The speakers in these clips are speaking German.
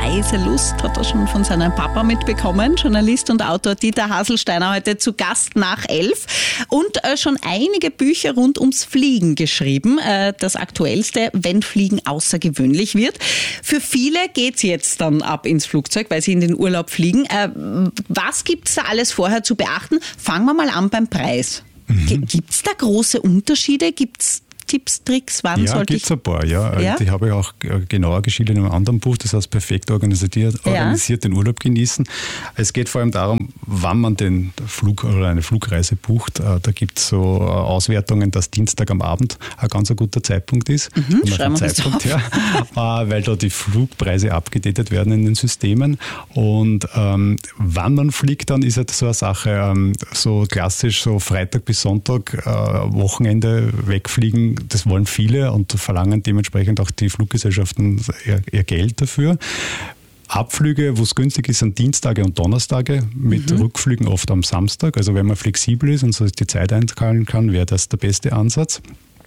Reiselust, hat er schon von seinem Papa mitbekommen. Journalist und Autor Dieter Haselsteiner heute zu Gast nach 11 und schon einige Bücher rund ums Fliegen geschrieben. Das aktuellste, wenn Fliegen außergewöhnlich wird. Für viele geht's jetzt dann ab ins Flugzeug, weil sie in den Urlaub fliegen. Was gibt's da alles vorher zu beachten? Fangen wir mal an beim Preis. Gibt's da große Unterschiede? Gibt's Tipps, Tricks, wann sollte ich... Ja, gibt es ein paar, ja. Die habe ich auch genauer geschildert in einem anderen Buch, das heißt perfekt organisiert den Urlaub genießen. Es geht vor allem darum, wann man den Flug oder eine Flugreise bucht. Da gibt es so Auswertungen, dass Dienstag am Abend ein ganz guter Zeitpunkt ist. Schreiben wir das auf. Weil da die Flugpreise abgedatet werden in den Systemen. Und wann man fliegt, dann ist halt so eine Sache, so klassisch so Freitag bis Sonntag, Wochenende wegfliegen. Das wollen viele und verlangen dementsprechend auch die Fluggesellschaften ihr Geld dafür. Abflüge, wo es günstig ist, sind Dienstage und Donnerstage, mit Rückflügen oft am Samstag. Also wenn man flexibel ist und so die Zeit einteilen kann, wäre das der beste Ansatz.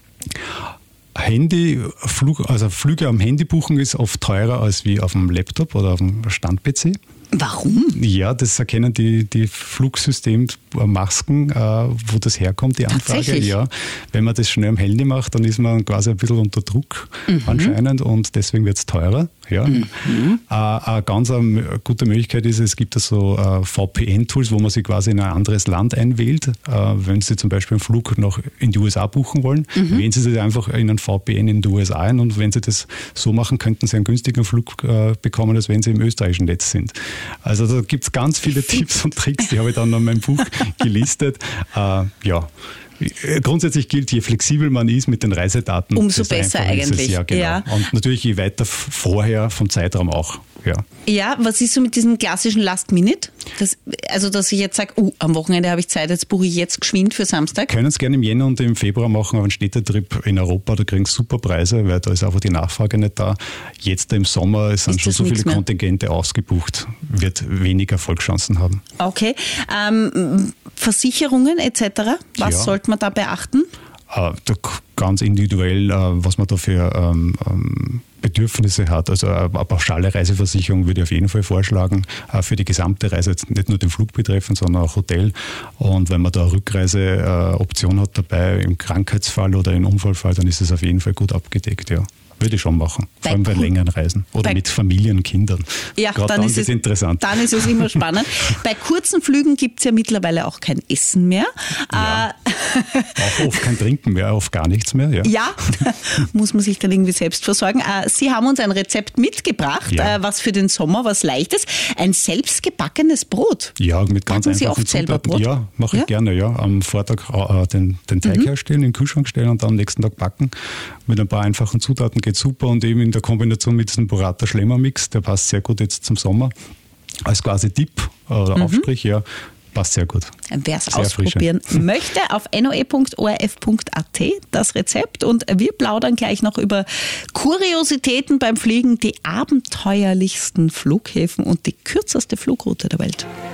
Flüge am Handy buchen ist oft teurer als wie auf dem Laptop oder auf dem Stand-PC. Warum? Ja, das erkennen die Flugsystemasken, wo das herkommt, die Anfrage. Tatsächlich? Ja, wenn man das schnell am Handy macht, dann ist man quasi ein bisschen unter Druck anscheinend und deswegen wird es teurer. Ja. Eine ganz gute Möglichkeit ist, es gibt so VPN-Tools, wo man sich quasi in ein anderes Land einwählt. Wenn Sie zum Beispiel einen Flug noch in die USA buchen wollen, wählen Sie sich einfach in einen VPN in die USA ein und wenn Sie das so machen, könnten Sie einen günstigen Flug bekommen, als wenn Sie im österreichischen Netz sind. Also da gibt es ganz viele Tipps und Tricks, die habe ich dann in meinem Buch gelistet. Grundsätzlich gilt, je flexibel man ist mit den Reisedaten, umso besser eigentlich. Ja, genau. Ja. Und natürlich je weiter vorher vom Zeitraum auch. Ja, was ist so mit diesem klassischen Last-Minute? Dass ich jetzt sage, am Wochenende habe ich Zeit, jetzt buche ich jetzt geschwind für Samstag. Können es gerne im Jänner und im Februar machen, aber einen Städtetrip in Europa, da kriegen sie super Preise, weil da ist einfach die Nachfrage nicht da. Jetzt im Sommer sind schon so viele Kontingente ausgebucht, wird weniger Erfolgschancen haben. Okay. Versicherungen etc., was sollte man da beachten? Ganz individuell, was man da für Bedürfnisse hat. Also eine pauschale Reiseversicherung würde ich auf jeden Fall vorschlagen, für die gesamte Reise, jetzt nicht nur den Flug betreffend, sondern auch Hotel. Und wenn man da eine Rückreiseoption hat dabei, im Krankheitsfall oder im Unfallfall, dann ist es auf jeden Fall gut abgedeckt, ja. Würde ich schon machen, vor allem bei längeren Reisen oder mit Familien und Kindern. Ja, dann ist es interessant. Dann ist es immer spannend. Bei kurzen Flügen gibt es ja mittlerweile auch kein Essen mehr. Ja. Auch oft kein Trinken mehr, oft gar nichts mehr. Ja, muss man sich dann irgendwie selbst versorgen. Sie haben uns ein Rezept mitgebracht, was für den Sommer, was Leichtes. Ein selbstgebackenes Brot. Ja, mit ganz einfachen Sie oft selber Brot? Ja, mache ich gerne. Ja. Am Vortag den Teig herstellen, in den Kühlschrank stellen und dann am nächsten Tag backen. Mit ein paar einfachen Zutaten geht super und eben in der Kombination mit diesem Burrata-Schlemmer-Mix, der passt sehr gut jetzt zum Sommer. Als quasi Dip oder Aufstrich, passt sehr gut. Wer es ausprobieren möchte, auf noe.orf.at das Rezept und wir plaudern gleich noch über Kuriositäten beim Fliegen, die abenteuerlichsten Flughäfen und die kürzeste Flugroute der Welt.